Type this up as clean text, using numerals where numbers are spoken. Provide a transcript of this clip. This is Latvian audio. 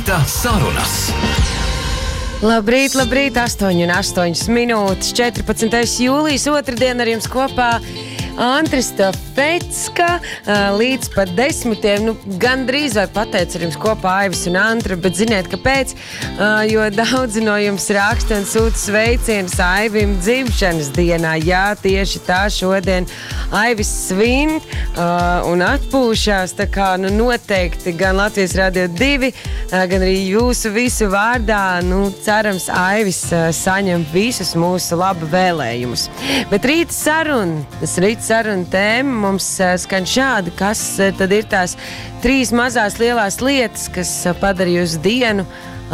Rīta sarunas. Labrīt, 8:08 minūtes, 14. jūlijas, otrdien ar jums kopā Antris Stafecka, līdz pat 10. Gandrīz vai pateicu ar jums kopā Aivis un Antra, bet ziniet, kāpēc? Jo daudzi no jums raksta un sūta sveicienus Aivim dzimšanas dienā. Jā, tieši tā šodien Aivis svin un atpūšās, tā kā noteikti gan Latvijas Radio 2, gan arī jūsu visu vārdā, cerams, Aivis saņem visus mūsu laba vēlējumus. Bet rīta saruna tēma mums skan šādi, kas tad ir tās 3 mazās lielās lietas, kas padarījusi dienu